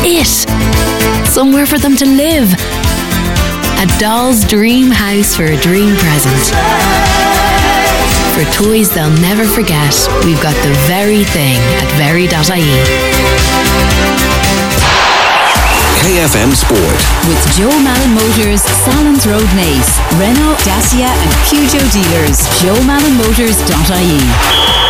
it. Somewhere for them to live. A doll's dream house for a dream present. For toys they'll never forget, we've got the very thing at very.ie. KFM Sport. With Joe Malin Motors, Salons Road, Naas, Renault, Dacia and Peugeot dealers. joemallinmotors.ie.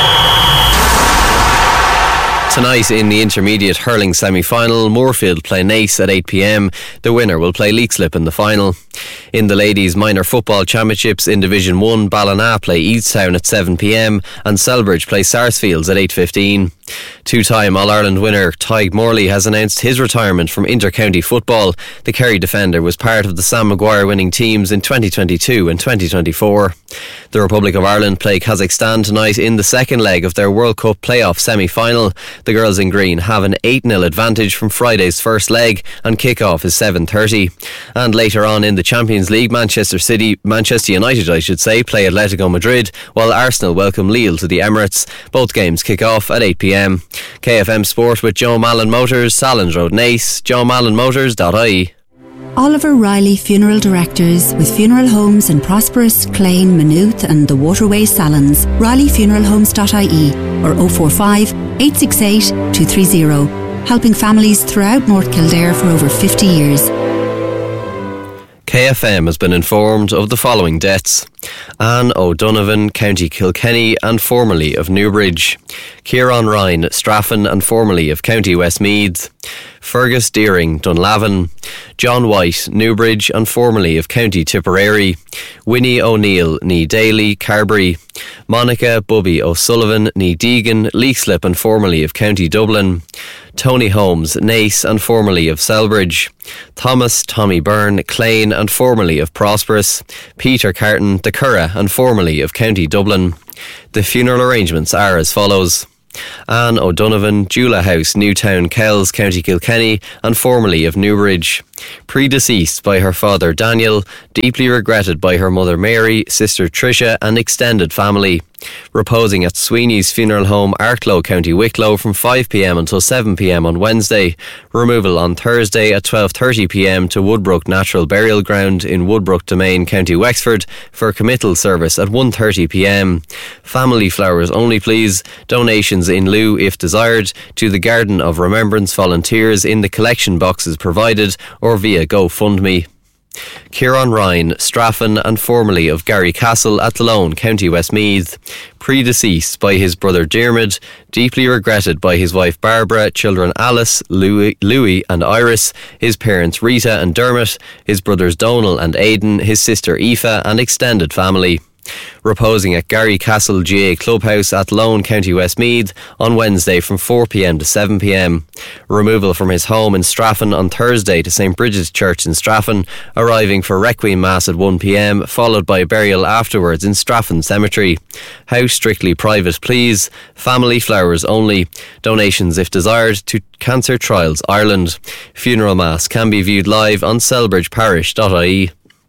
Tonight in the intermediate hurling semi-final, Moorfield play Naas at 8 p.m. The winner will play Leixlip in the final. In the Ladies Minor Football Championships in Division 1, Ballina play Easttown at 7 p.m. and Selbridge play Sarsfields at 8:15. Two-time All-Ireland winner Tadhg Morley has announced his retirement from inter-county football. The Kerry defender was part of the Sam Maguire winning teams in 2022 and 2024. The Republic of Ireland play Kazakhstan tonight in the second leg of their World Cup playoff semi-final. The girls in green have an 8-0 advantage from Friday's first leg and kick-off is 7:30. And later on in the Champions League, Manchester United play Atletico Madrid, while Arsenal welcome Lille to the Emirates. Both games kick off at 8 p.m. KFM Sport with Joe Malin Motors, Salons Road, Naas, joemallinmotors.ie. Oliver Riley Funeral Directors with funeral homes in Prosperous, Clane, Maynooth and the Waterway Salons. RileyFuneralHomes.ie or 045 868 230. Helping families throughout North Kildare for over 50 years. KFM has been informed of the following deaths: Anne O'Donovan, County Kilkenny and formerly of Newbridge; Kieran Ryan, Straffan and formerly of County Westmeath; Fergus Deering, Dunlavin; John White, Newbridge and formerly of County Tipperary; Winnie O'Neill, Ní Daly, Carbery; Monica Bubby O'Sullivan, Ní Deegan, Leixlip and formerly of County Dublin; Tony Holmes, Naas and formerly of Selbridge; Thomas Tommy Byrne, Clane and formerly of Prosperous; Peter Carton, De Curra and formerly of County Dublin. The funeral arrangements are as follows: Anne O'Donovan, Jula House, Newtown, Kells, County Kilkenny and formerly of Newbridge. Predeceased by her father Daniel, deeply regretted by her mother Mary, sister Tricia and extended family. Reposing at Sweeney's Funeral Home, Arklow, County Wicklow from 5 p.m. until 7 p.m. on Wednesday. Removal on Thursday at 12:30 p.m. to Woodbrook Natural Burial Ground in Woodbrook Domain, County Wexford for committal service at 1:30 p.m. Family flowers only please. Donations in lieu if desired to the Garden of Remembrance volunteers in the collection boxes provided or via GoFundMe. Kieran Ryan, Straffan and formerly of Gary Castle at Thelone, County Westmeath. Predeceased by his brother Diarmid, deeply regretted by his wife Barbara, children Alice, Louis and Iris, his parents Rita and Dermot, his brothers Donal and Aidan, his sister Aoife and extended family. Reposing at Gary Castle GA Clubhouse at Lone, County Westmeath on Wednesday from 4 p.m. to 7 p.m. Removal from his home in Straffan on Thursday to St. Bridget's Church in Straffan, arriving for Requiem Mass at 1 p.m, followed by a burial afterwards in Straffan Cemetery. House strictly private please. Family flowers only. Donations if desired to Cancer Trials Ireland. Funeral Mass can be viewed live on selbridgeparish.ie.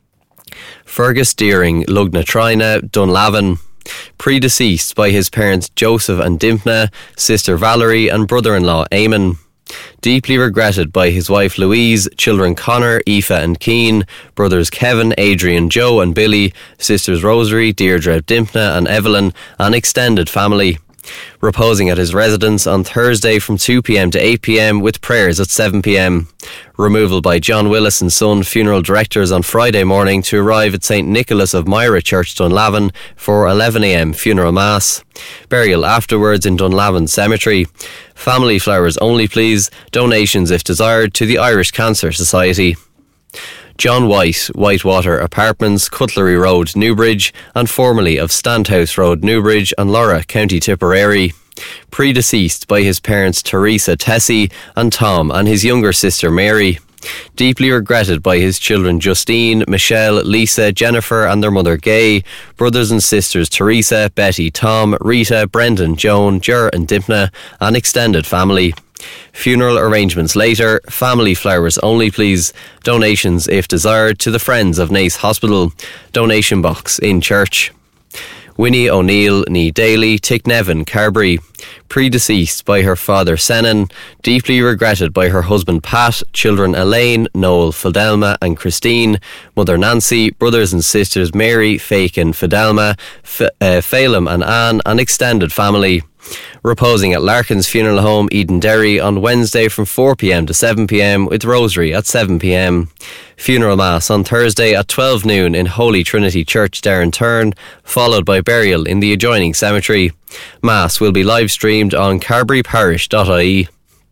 Fergus Deering, Lugna Trina, Dunlavin. Predeceased by his parents Joseph and Dimpna, sister Valerie and brother-in-law Eamon. Deeply regretted by his wife Louise, children Connor, Aoife and Keane, brothers Kevin, Adrian, Joe and Billy, sisters Rosary, Deirdre, Dimpna and Evelyn, and extended family. Reposing at his residence on Thursday from 2 p.m. to 8 p.m. with prayers at 7 p.m. Removal by John Willis and Son Funeral Directors on Friday morning to arrive at St. Nicholas of Myra Church, Dunlavin for 11 a.m. funeral mass. Burial afterwards in Dunlavin Cemetery. Family flowers only please. Donations if desired to the Irish Cancer Society. John White, Whitewater Apartments, Cutlery Road, Newbridge, and formerly of Standhouse Road, Newbridge and Laura, County Tipperary. Predeceased by his parents Teresa, Tessie and Tom and his younger sister Mary. Deeply regretted by his children Justine, Michelle, Lisa, Jennifer and their mother Gay, brothers and sisters Teresa, Betty, Tom, Rita, Brendan, Joan, Ger and Dimpna, and extended family. Funeral arrangements later. Family flowers only please. Donations if desired to the Friends of Naas Hospital. Donation box in church. Winnie O'Neill, Ní Daly, Ticknevin, Carbery. Predeceased by her father Senan, deeply regretted by her husband Pat, children Elaine, Noel, Fidelma and Christine, mother Nancy, brothers and sisters Mary, Fakin, Fidelma, Phelim and Anne, and extended family. Reposing at Larkin's Funeral Home, Edenderry, on Wednesday from 4pm to 7pm, with Rosary at 7pm. Funeral Mass on Thursday at 12 noon in Holy Trinity Church, Derrenturn, followed by burial in the adjoining cemetery. Mass will be live streamed on carberryparish.ie.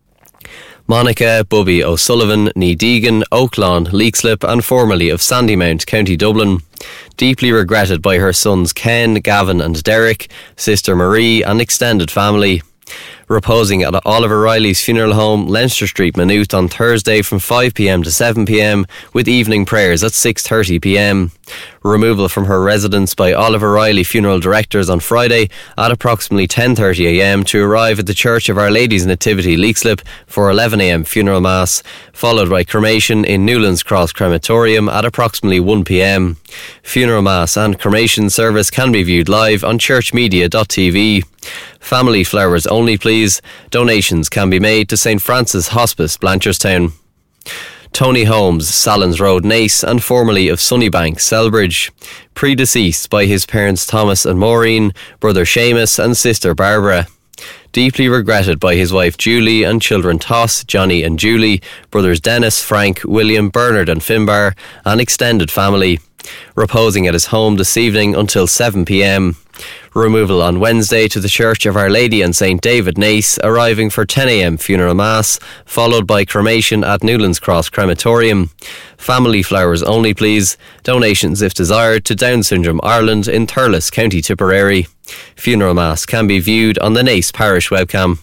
Monica Bubby O'Sullivan, ní Deegan, Oaklawn, Leixlip and formerly of Sandymount, County Dublin. Deeply regretted by her sons Ken, Gavin and Derek, sister Marie and extended family. Reposing at Oliver Riley's Funeral Home, Leinster Street, Maynooth, on Thursday from 5pm to 7pm, with evening prayers at 6:30pm. Removal from her residence by Oliver Riley Funeral Directors on Friday at approximately 10:30am to arrive at the Church of Our Lady's Nativity, Leixlip, for 11am funeral mass, followed by cremation in Newlands Cross Crematorium at approximately 1pm. Funeral mass and cremation service can be viewed live on churchmedia.tv. Family flowers only, please. Donations can be made to St Francis Hospice, Blanchardstown. Tony Holmes, Sallins Road, Naas, and formerly of Sunnybank, Selbridge. Predeceased by his parents Thomas and Maureen, brother Seamus and sister Barbara. Deeply regretted by his wife Julie and children Toss, Johnny and Julie, brothers Dennis, Frank, William, Bernard and Finbar, and extended family. Reposing at his home this evening until 7pm. Removal on Wednesday to the Church of Our Lady and St David, Naas, arriving for 10am funeral mass, followed by cremation at Newlands Cross Crematorium. Family flowers only, please. Donations, if desired, to Down Syndrome Ireland in Thurles, County Tipperary. Funeral mass can be viewed on the Naas Parish webcam.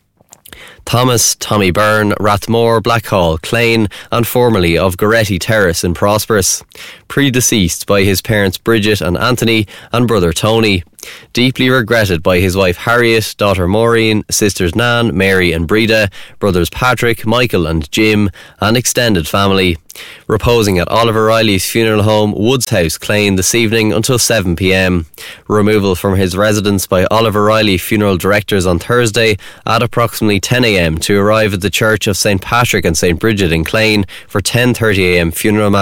Thomas, Tommy Byrne, Rathmore, Blackhall, Clane and formerly of Goretti Terrace in Prosperous. Predeceased by his parents Bridget and Anthony and brother Tony. Deeply regretted by his wife Harriet, daughter Maureen, sisters Nan, Mary and Breda, brothers Patrick, Michael and Jim, and extended family. Reposing at Oliver Riley's Funeral Home, Woods House, Clane, this evening until 7pm. Removal from his residence by Oliver Riley Funeral Directors on Thursday at approximately 10am to arrive at the Church of St Patrick and St Bridget in Clane for 10:30am funeral mass.